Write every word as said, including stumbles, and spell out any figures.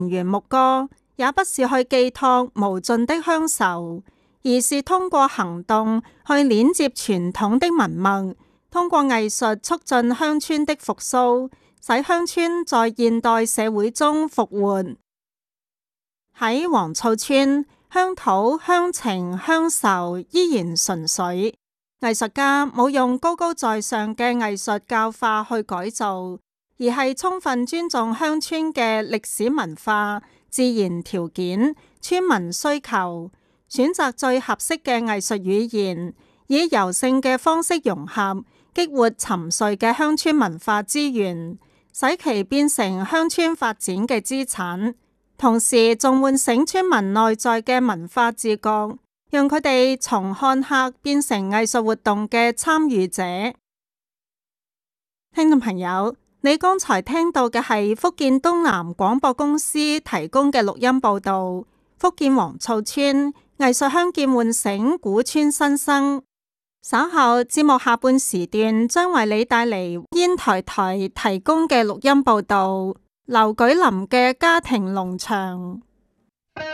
圓牧歌，也不是去寄託無盡的鄉愁，而是通過行動去鏈接傳統的文脈，通過藝術促進鄉村的復甦，使鄉村在現代社會中復活。喺黃厝村，鄉土、鄉情、鄉愁依然純粹，藝術家冇用高高在上嘅藝術教化去改造，而係充分尊重鄉村嘅歷史文化、自然條件、村民需求，選擇最合適嘅藝術語言，以柔性嘅方式融合，激活沉睡嘅鄉村文化資源，使其變成鄉村發展嘅資產，同時仲喚醒村民內在嘅文化自覺，讓佢哋從看客變成藝術活動嘅參與者。聽眾朋友，你剛才聽到嘅係福建東南廣播公司提供嘅錄音報道，福建黃厝村藝術鄉見喚醒古村新生。稍後節目下半時段將為你帶嚟煙台台提供嘅錄音報道，劉舉林嘅家庭農場。